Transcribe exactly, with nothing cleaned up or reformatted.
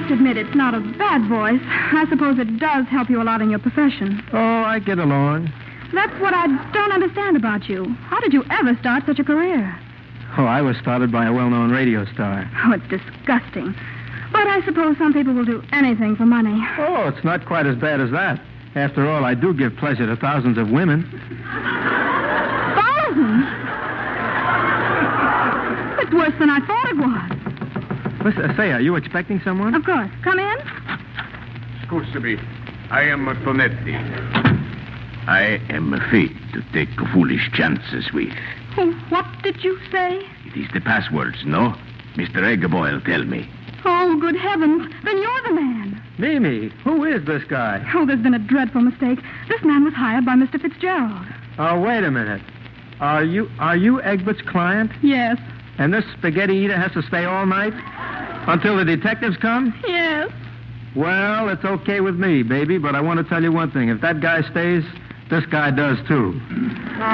must admit it's not a bad voice. I suppose it does help you a lot in your profession. Oh, I get along. That's what I don't understand about you. How did you ever start such a career? Oh, I was started by a well-known radio star. Oh, it's disgusting. But I suppose some people will do anything for money. Oh, it's not quite as bad as that. After all, I do give pleasure to thousands of women. Thousands? It's worse than I thought it was. Listen, say, are you expecting someone? Of course. Come in. Excuse me. I am Tonetti. I am afraid to take foolish chances with. Oh, what did you say? It is the passwords, no? Mister Eggaboyle, tell me. Oh, good heavens. Then you're the man. Mimi, who is this guy? Oh, there's been a dreadful mistake. This man was hired by Mister Fitzgerald. Oh, wait a minute. Are you are you Egbert's client? Yes. And this spaghetti eater has to stay all night? Until the detectives come? Yes. Well, it's okay with me, baby, but I want to tell you one thing. If that guy stays, this guy does, too.